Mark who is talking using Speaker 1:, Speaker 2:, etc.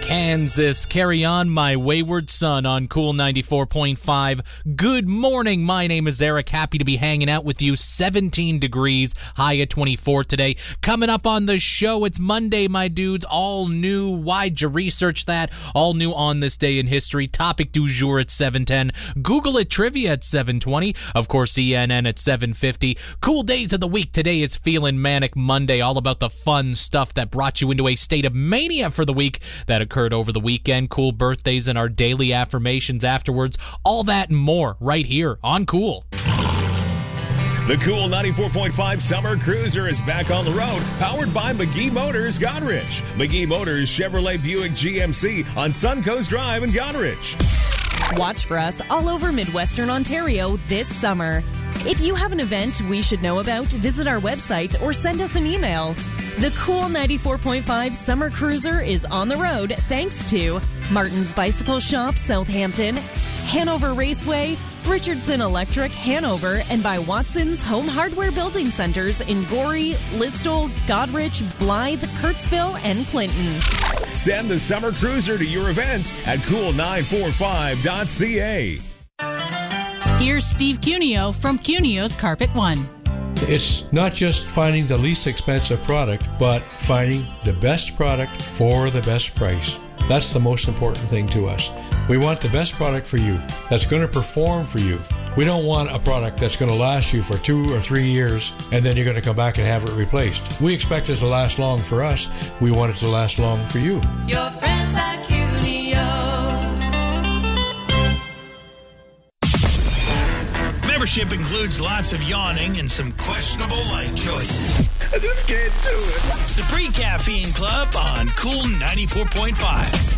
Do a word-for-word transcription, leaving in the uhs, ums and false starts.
Speaker 1: Kansas, carry on, my wayward son, on Cool ninety-four point five. Good morning. My name is Eric. Happy to be hanging out with you. seventeen degrees, high at twenty-four today. Coming up on the show, it's Monday, my dudes. All new. Why'd you research that? All new on this day in history. Topic du jour at seven ten. Google it trivia at seven twenty. Of course, C N N at seven fifty. Cool days of the week. Today is Feeling Manic Monday. All about the fun stuff that brought you into a state of mania for the week that occurred over the weekend. Cool birthdays and our daily affirmations afterwards. All that and more right here on Cool.
Speaker 2: The Cool ninety-four point five Summer Cruiser is back on the road, powered by McGee Motors, Goderich. McGee Motors Chevrolet Buick G M C on Suncoast Drive in Goderich.
Speaker 3: Watch for us all over Midwestern Ontario this summer. If you have an event we should know about, visit our website or send us an email. The Cool ninety-four point five Summer Cruiser is on the road thanks to Martin's Bicycle Shop, Southampton, Hanover Raceway, Richardson Electric, Hanover, and by Watson's Home Hardware Building Centers in Gorey, Listowel, Goderich, Blythe, Kurtzville, and Clinton.
Speaker 2: Send the Summer Cruiser to your events at cool nine four five dot c a.
Speaker 4: Here's Steve Cuneo from Cuneo's Carpet One.
Speaker 5: It's not just finding the least expensive product, but finding the best product for the best price. That's the most important thing to us. We want the best product for you that's going to perform for you. We don't want a product that's going to last you for two or three years and then you're going to come back and have it replaced. We expect it to last long for us. We want it to last long for you.
Speaker 6: Your friends at Cuneo.
Speaker 7: Membership includes lots of yawning and some questionable life choices.
Speaker 8: I just can't do it.
Speaker 7: The Pre-Caffeine Club on Cool ninety-four point five.